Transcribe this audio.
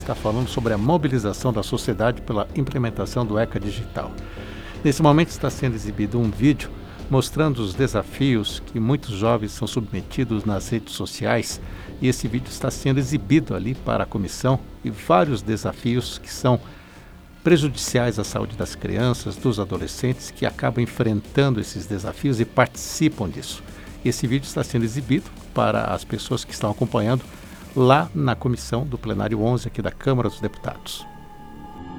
Está falando sobre a mobilização da sociedade pela implementação do ECA Digital. Nesse momento está sendo exibido um vídeo mostrando os desafios que muitos jovens são submetidos nas redes sociais, e esse vídeo está sendo exibido ali para a comissão, e vários desafios que são prejudiciais à saúde das crianças, dos adolescentes que acabam enfrentando esses desafios e participam disso. Esse vídeo está sendo exibido para as pessoas que estão acompanhando lá na comissão do plenário 11 aqui da Câmara dos Deputados.